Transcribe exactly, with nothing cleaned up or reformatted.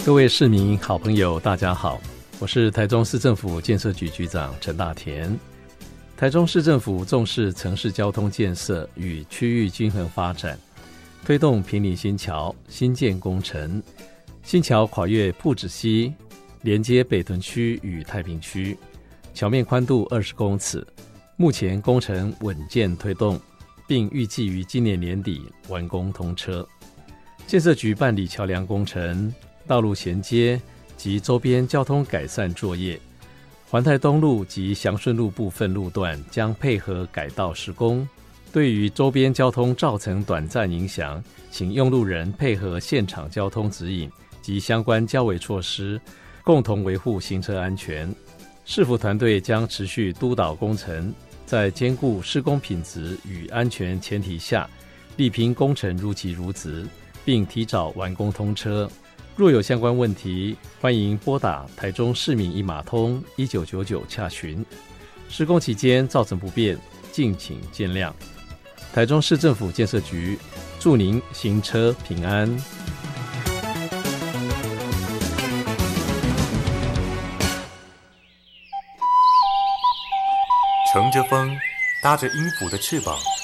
各位市民好朋友大家好，我是台中市政府建设局局长陈大田。台中市政府重视城市交通建设与区域均衡发展，推动坪林新桥新建工程。新桥跨越朴子溪，连接北屯区与太平区，桥面宽度二十公尺，目前工程稳健推动，并预计于今年年底完工通车。建设局办理桥梁工程、道路衔接及周边交通改善作业。环泰东路及祥顺路部分路段将配合改道施工，对于周边交通造成短暂影响，请用路人配合现场交通指引及相关交维措施，共同维护行车安全。市府团队将持续督导工程，在兼顾施工品质与安全前提下，力拼工程如期如职，并提早完工通车。若有相关问题，欢迎拨打台中市民一码通一九九九洽询。施工期间造成不便，敬请见谅。台中市政府建设局祝您行车平安。 乘着风，搭着音符的翅膀，